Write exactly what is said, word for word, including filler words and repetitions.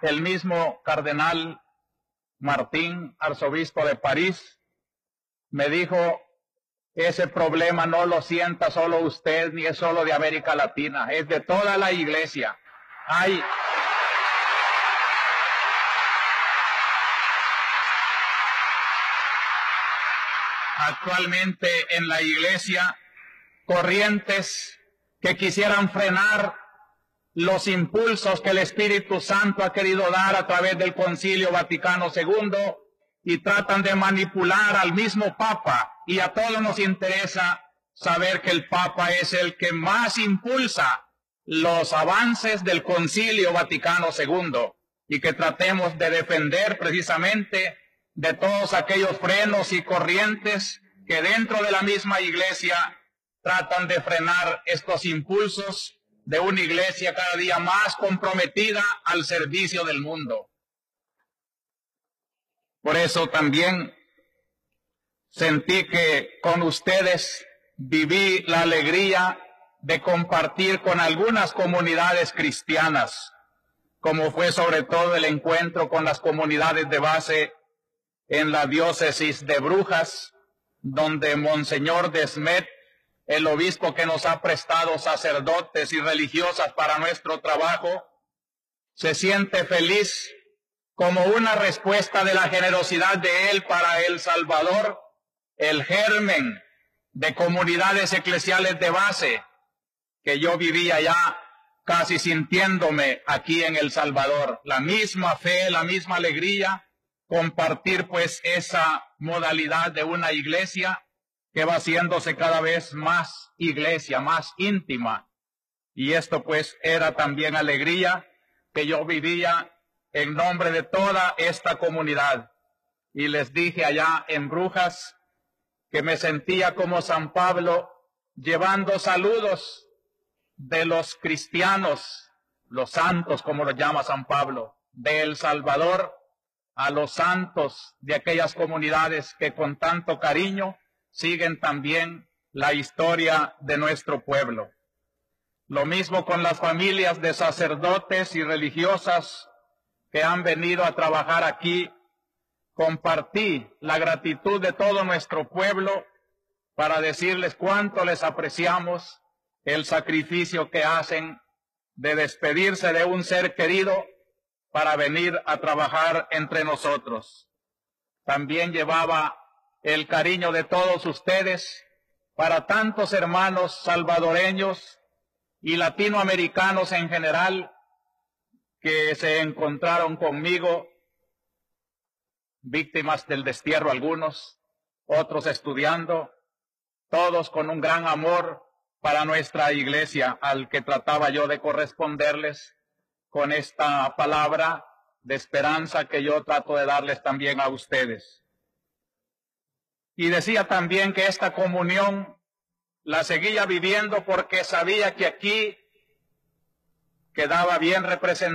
el mismo cardenal Martín, arzobispo de París, me dijo: ese problema no lo sienta solo usted, ni es solo de América Latina, es de toda la Iglesia. Hay, actualmente en la Iglesia corrientes que quisieran frenar los impulsos que el Espíritu Santo ha querido dar a través del Concilio Vaticano segundo y tratan de manipular al mismo Papa, y a todos nos interesa saber que el Papa es el que más impulsa los avances del Concilio Vaticano segundo y que tratemos de defender precisamente de todos aquellos frenos y corrientes que dentro de la misma Iglesia tratan de frenar estos impulsos de una Iglesia cada día más comprometida al servicio del mundo. Por eso también sentí que con ustedes viví la alegría de compartir con algunas comunidades cristianas, como fue sobre todo el encuentro con las comunidades de base en la diócesis de Brujas, donde Monseñor Desmet, el obispo que nos ha prestado sacerdotes y religiosas para nuestro trabajo, se siente feliz como una respuesta de la generosidad de él para El Salvador, el germen de comunidades eclesiales de base que yo vivía ya casi sintiéndome aquí en El Salvador. La misma fe, la misma alegría, compartir pues esa modalidad de una iglesia que va haciéndose cada vez más iglesia, más íntima. Y esto pues era también alegría que yo vivía en nombre de toda esta comunidad. Y les dije allá en Brujas que me sentía como San Pablo llevando saludos de los cristianos, los santos como lo llama San Pablo, de El Salvador a los santos de aquellas comunidades que con tanto cariño siguen también la historia de nuestro pueblo. Lo mismo con las familias de sacerdotes y religiosas que han venido a trabajar aquí. Compartí la gratitud de todo nuestro pueblo para decirles cuánto les apreciamos el sacrificio que hacen de despedirse de un ser querido para venir a trabajar entre nosotros. También llevaba el cariño de todos ustedes para tantos hermanos salvadoreños y latinoamericanos en general que se encontraron conmigo, víctimas del destierro algunos, otros estudiando, todos con un gran amor para nuestra iglesia, al que trataba yo de corresponderles con esta palabra de esperanza que yo trato de darles también a ustedes. Y decía también que esta comunión la seguía viviendo porque sabía que aquí quedaba bien representada